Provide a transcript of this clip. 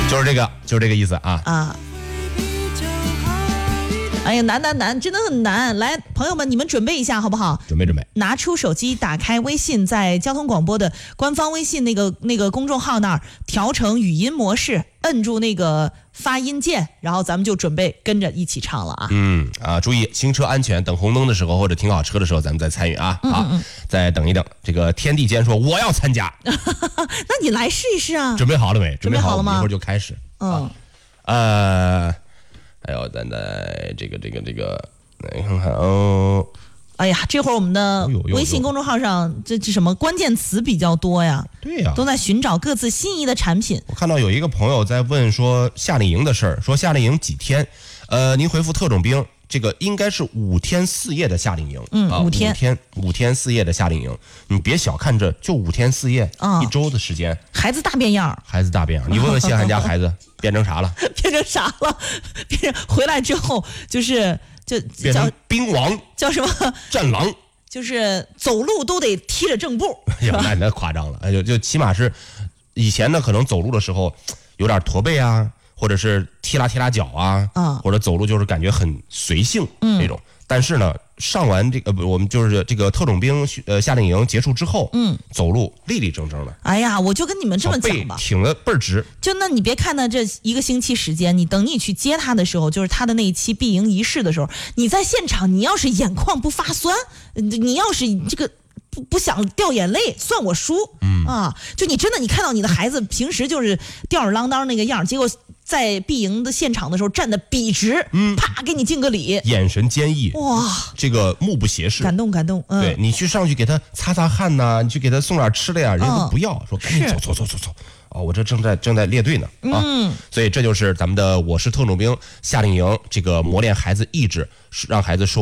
就是这个意思啊。 啊。哎呀，难，真的很难。来，朋友们，你们准备一下好不好？ 准备。 拿出手机，打开微信，在交通广播的官方微信那个公众号那儿调成语音模式，摁住那个发音键，然后咱们就准备跟着一起唱了啊。 注意行车安全，等红灯的时候或者停好车的时候，咱们再参与啊。好，再等一等。这个天地间说我要参加， 那你来试一试啊。 准备好了没？ 准备好了吗？ 一会儿就开始。还有咱的这个，来看看哦。 哎呀，这会儿我们的微信公众号上这什么关键词比较多呀？ 对呀， 都在寻找各自心仪的产品。 我看到有一个朋友在问说夏令营的事儿，说夏令营几天？您回复特种兵，这个应该是5天4夜的夏令营。5天4夜的夏令营，你别小看这就5天4夜，1周的时间。 孩子大变样。 你问问谢涵家孩子变成啥了？ 变成啥了？变成回来之后就变成兵王， 叫什么战狼， 就是走路都得踢着正步。 哎呀，那夸张了。就起码是以前呢，可能走路的时候有点驼背啊，或者是踢拉脚啊，或者走路就是感觉很随性那种。但是呢，上完这个我们就是这个特种兵夏令营结束之后，走路立立正正的。 哎呀，我就跟你们这么讲吧， 背挺得倍儿直。 就那你别看他这1个星期时间，你等你去接他的时候，就是他的那一期闭营仪式的时候，你在现场，你要是眼眶不发酸，你要是这个不想掉眼泪，算我输。就你真的你看到你的孩子平时就是吊儿郎当那个样，结果在闭营的现场的时候站得笔直，啪给你敬个礼， 眼神坚毅， 哇， 这个目不斜视， 感动。 对，你去上去给他擦擦汗呐，你去给他送点吃的呀，人家都不要，说赶紧走。我这正在列队呢所以这就是咱们的我是特种兵夏令营，这个磨练孩子意志，让孩子收